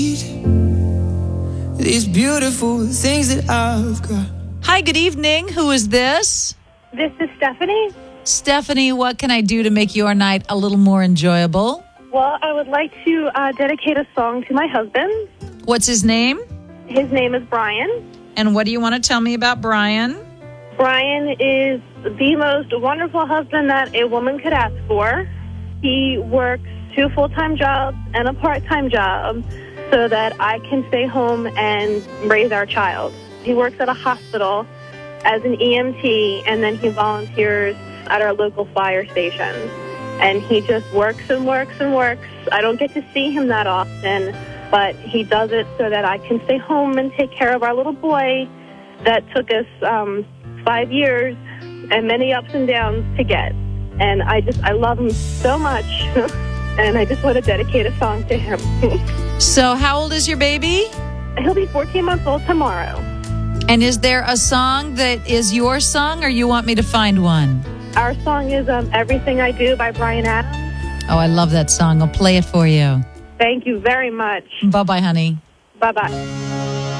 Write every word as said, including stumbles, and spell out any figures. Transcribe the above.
These beautiful things that I've got. Hi, good evening. Who is this? This is Stephanie. Stephanie, what can I do to make your night a little more enjoyable? Well, I would like to uh, dedicate a song to my husband. What's his name? His name is Brian. And what do you want to tell me about Brian? Brian is the most wonderful husband that a woman could ask for. He works two full-time jobs and a part-time job so that I can stay home and raise our child. He works at a hospital as an E M T, and then he volunteers at our local fire station. And he just works and works and works. I don't get to see him that often, but he does it so that I can stay home and take care of our little boy that took us um, five years and many ups and downs to get. And I just, I love him so much, and I just want to dedicate a song to him. So how old is your baby? He'll be fourteen months old tomorrow. And is there a song that is your song, or you want me to find one? Our song is um, Everything I Do by Bryan Adams. Oh, I love that song. I'll play it for you. Thank you very much. Bye-bye, honey. Bye-bye.